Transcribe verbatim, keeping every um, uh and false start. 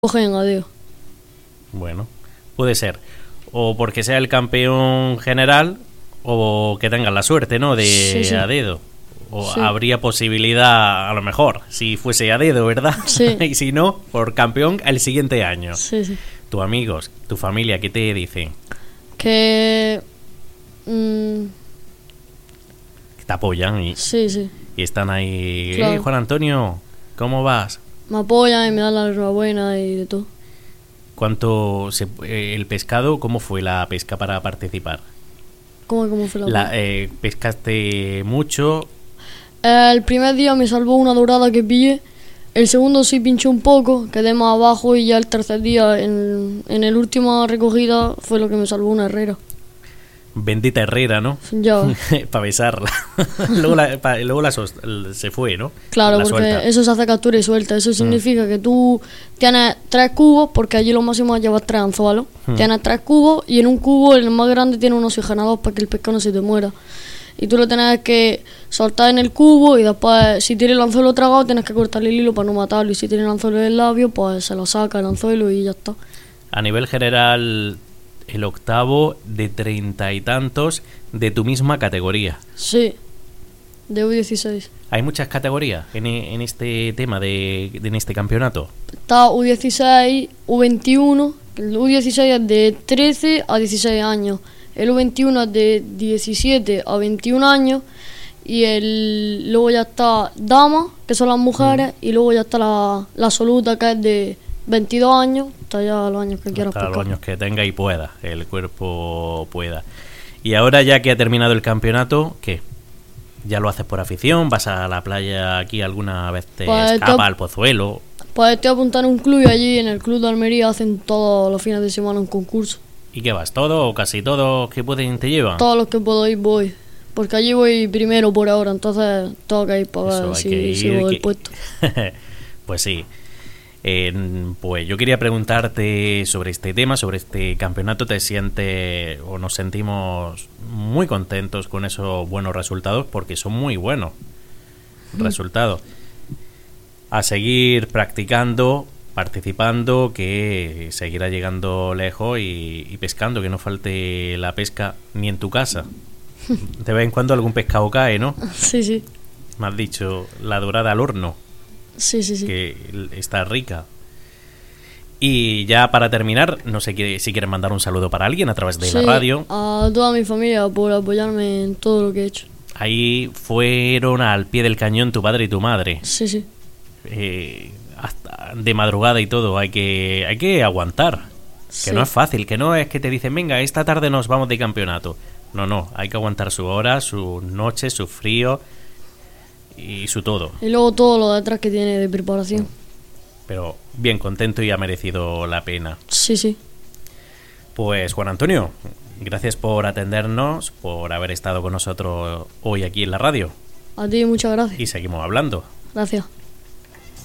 Cogen a Dios. Bueno, puede ser. O porque sea el campeón general, o que tengan la suerte, ¿no? De Sí, sí. a dedo. O Sí. habría posibilidad, a lo mejor, si fuese a dedo, ¿verdad? Sí. Y si no, por campeón el siguiente año. Sí, sí. Tus amigos, tu familia, ¿qué te dicen? Que... mm, Que te apoyan y, sí, sí. y están ahí. Claro. "Eh, Juan Antonio, ¿cómo vas? Me apoyan y me dan la enhorabuena y de todo. ¿Cuánto se, eh, el pescado, cómo fue la pesca para participar? ¿Cómo, cómo fue la, La, eh, ¿Pescaste mucho? El primer día me salvó una dorada que pillé. El segundo sí pinché un poco, quedé más abajo y ya el tercer día, en, en el última recogida, fue lo que me salvó una herrera. Bendita Herrera, ¿no? Ya, Para besarla. luego la, pa- luego la sos- se fue, ¿no? claro, La porque suelta. eso se hace captura y suelta. Eso significa que tú tienes tres cubos, porque allí lo máximo es llevar tres anzuelos. Hmm. Tienes tres cubos y en un cubo, el más grande, tiene un oxigenador para que el pescado no se te muera. Y tú lo tienes que soltar en el cubo y después, si tiene el anzuelo tragado, tienes que cortarle el hilo para no matarlo. Y si tiene el anzuelo en el labio, pues se lo saca el anzuelo y ya está. A nivel general, el octavo de treinta y tantos de tu misma categoría. Sí, de U dieciséis. Hay muchas categorías en, e- en este tema, de, de- en este campeonato. Está U dieciséis, U veintiuno. El U dieciséis es de trece a dieciséis años. El U veintiuno es de diecisiete a veintiún años. Y el luego ya está Dama, que son las mujeres. Y luego ya está la, la absoluta, que es de veintidós años. Hasta ya los años que quieras Hasta los pescar. años que tenga y pueda, el cuerpo pueda. Y ahora ya que ha terminado el campeonato, ¿qué? ¿Ya lo haces por afición? ¿Vas a la playa aquí alguna vez? ¿Te Pues, escapa te- al Pozuelo? Pues estoy apuntando a un club y allí en el club de Almería hacen todos los fines de semana un concurso. ¿Y qué vas? ¿Todo o casi todo que pueden te llevan? Todos los que puedo ir voy. Porque allí voy primero por ahora, entonces tengo que ir para Eso, ver hay si que ir, sigo el que- puesto. Pues sí. Eh, pues yo quería preguntarte sobre este tema, sobre este campeonato. ¿Te sientes o nos sentimos muy contentos con esos buenos resultados? Porque son muy buenos resultados. A seguir practicando, participando, que seguirá llegando lejos y, y pescando, que no falte la pesca ni en tu casa. De vez en cuando algún pescado cae, ¿no? Sí, sí. Me has dicho, la dorada al horno, Sí, sí, sí. que está rica. Y ya para terminar, no sé qué- si quieres mandar un saludo para alguien a través de Sí, la radio. a toda mi familia por apoyarme en todo lo que he hecho. Ahí fueron al pie del cañón tu padre y tu madre. Sí, sí. Eh, hasta de madrugada y todo, hay que, hay que aguantar. Sí. Que no es fácil, que no es que te dicen, venga, esta tarde nos vamos de campeonato. No, no, hay que aguantar su hora, sus noches, su frío y su todo. Y luego todo lo detrás que tiene de preparación. Pero bien contento y ha merecido la pena. Sí, sí. Pues Juan Antonio, gracias por atendernos, por haber estado con nosotros hoy aquí en la radio. A ti muchas gracias. Y seguimos hablando. Gracias.